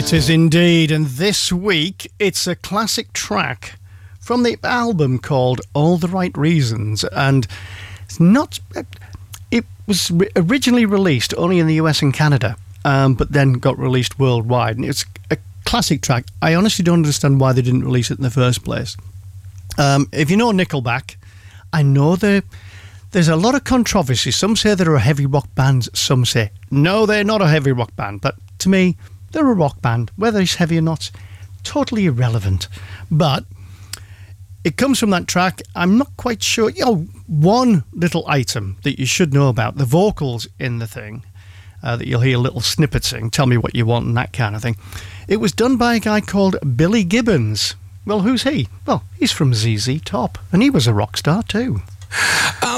It is indeed, and this week it's a classic track from the album called All the Right Reasons, and it was originally released only in the US and Canada, but then got released worldwide, and it's a classic track. I honestly don't understand why they didn't release it in the first place. If you know Nickelback, I know there's a lot of controversy. Some say they're a heavy rock band, some say no, they're not a heavy rock band, but to me, they're a rock band. Whether it's heavy or not, totally irrelevant. But it comes from that track. I'm not quite sure. One little item that you should know about, the vocals in the thing, that you'll hear little snippets in, tell me what you want and that kind of thing. It was done by a guy called Billy Gibbons. Well, who's he? Well, he's from ZZ Top, and he was a rock star too.